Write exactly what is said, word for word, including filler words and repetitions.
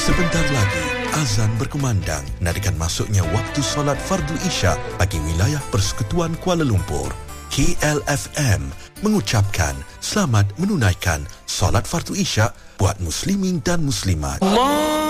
Sebentar lagi, azan berkumandang nadikan masuknya waktu solat fardu Isyak bagi wilayah Persekutuan Kuala Lumpur. K L F M mengucapkan selamat menunaikan solat fardu Isyak buat muslimin dan muslimat.